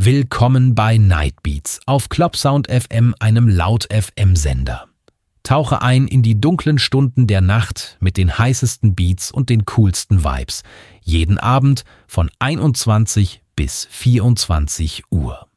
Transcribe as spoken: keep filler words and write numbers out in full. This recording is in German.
Willkommen bei Night Beats auf Clubsound F M, einem Laut-F M-Sender. Tauche ein in die dunklen Stunden der Nacht mit den heißesten Beats und den coolsten Vibes. Jeden Abend von einundzwanzig bis vierundzwanzig Uhr.